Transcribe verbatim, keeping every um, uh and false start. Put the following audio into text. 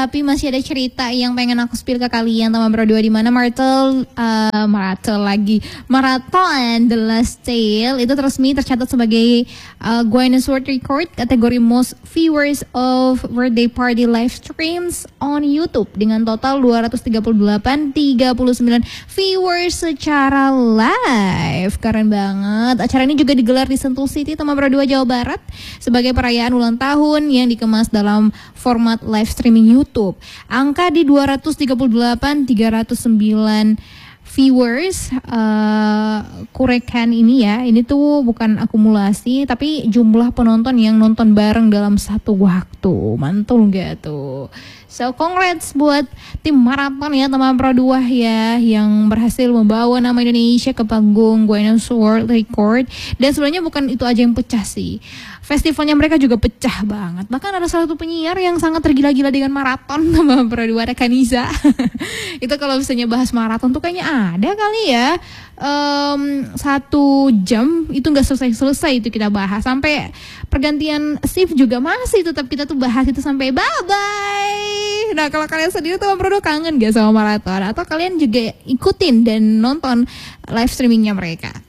Tapi masih ada cerita yang pengen aku spill ke kalian teman berdua, di mana Martel uh, Martel lagi Marathon The Last Tale itu resmi tercatat sebagai uh, Guinness World Record kategori most viewers of birthday party live streams on YouTube dengan total dua ratus tiga puluh delapan koma tiga puluh sembilan viewers secara live. Keren banget. Acara ini juga digelar di Sentul City, teman berdua, Jawa Barat sebagai perayaan ulang tahun yang dikemas dalam format live streaming YouTube. Angka di dua ratus tiga puluh delapan koma tiga nol sembilan viewers uh, kurekan ini ya, ini tuh bukan akumulasi tapi jumlah penonton yang nonton bareng dalam satu waktu. Mantul gak tuh? So congrats buat tim Marathon ya teman Pro dua ya, yang berhasil membawa nama Indonesia ke panggung Guinness World Record. Dan sebenarnya bukan itu aja yang pecah sih, festivalnya mereka juga pecah banget. Bahkan ada salah satu penyiar yang sangat tergila-gila dengan maraton teman Pro dua, ada Kanisa. Itu kalau misalnya bahas maraton tuh kayaknya ada kali ya um, satu jam itu nggak selesai-selesai itu kita bahas, sampai pergantian shift juga masih tetap kita tuh bahas itu sampai bye-bye. Nah kalau kalian sendiri tuh Pro dua kangen gak sama maraton, atau kalian juga ikutin dan nonton live streamingnya mereka?